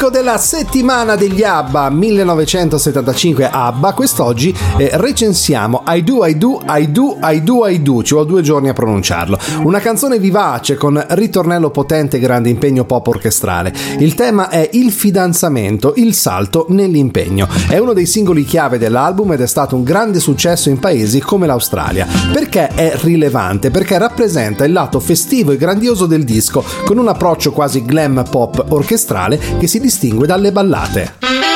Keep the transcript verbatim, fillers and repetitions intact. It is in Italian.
Della settimana degli ABBA millenovecentosettantacinque ABBA, quest'oggi eh, recensiamo I Do I Do I Do I Do I Do, ci ho due giorni a pronunciarlo, una canzone vivace con ritornello potente e grande impegno pop orchestrale. Il tema è il fidanzamento, il salto nell'impegno. È uno dei singoli chiave dell'album ed è stato un grande successo in paesi come l'Australia. Perché è rilevante? Perché rappresenta il lato festivo e grandioso del disco, con un approccio quasi glam pop orchestrale che si distingue dalle ballate.